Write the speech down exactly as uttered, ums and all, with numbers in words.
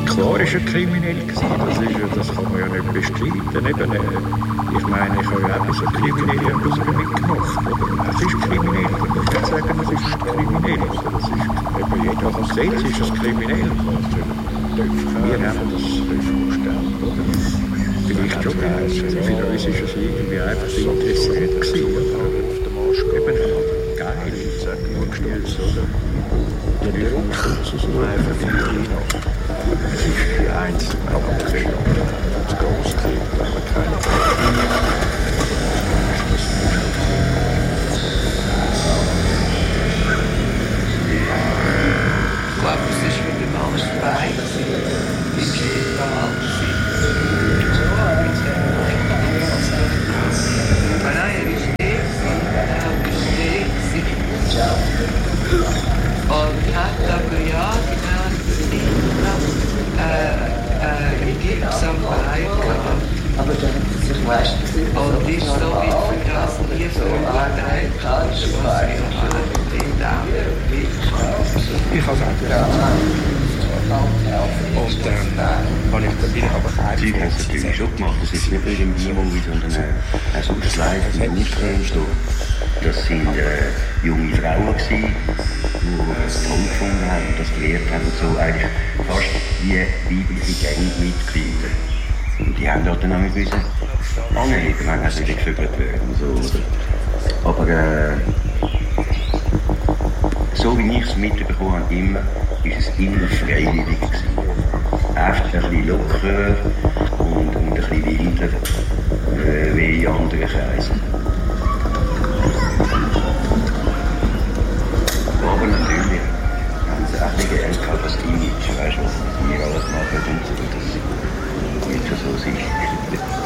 klar ist er kriminell gewesen. Das, ist, das kann man ja nicht bestreiten. Eben, äh, ich meine, ich habe ja auch so kriminell etwas mitgemacht. Oder? Es ist kriminell. Ich muss nicht sagen, es ist kriminell. Also, das ist, eben, jeder Gesetz ist es kriminell. Wir haben das vorgestellt. Oder? Vielleicht schon geil. Für uns ist es irgendwie einfach interessant gewesen. Eben, geil. Nur stolz, oder? Der Druck, das ist nur einfach viel kleiner. Es ist die einzelne Abkrieg, das große Krieg, wenn man keine Ich glaube, es ist mit dem alles bei. Im Spital. Nein, nein, er ist nicht. Er ist nicht. Und hat aber ja genau äh, in Wirksamkeit gehabt. Und ist so wie für das nie verurteilt, was wir in der Ich kann sagen, Und dann habe ich dabei aber keine Zeug hat es natürlich schon gemacht. Das ist nicht nur im E-Movie, sondern äh, auch sonst live im Newscast. Das sind äh, junge Frauen gewesen, die es toll gefunden haben und das gelernt haben. So eigentlich fast wie weibliche Gangmitglieder. Und die haben dort dann auch müssen anheben, wenn sie nicht gevögelt werden. So, aber äh, so wie ich es mitbekommen habe, immer, ist es immer freiwillig gewesen. Einfach ein bisschen lockerer und, und ein bisschen wilder äh, wie in anderen Kreisen. Aber natürlich haben sie auch nicht gern gehabt, das Image, weißt du, was wir alles machen und so, das wird schon so sein.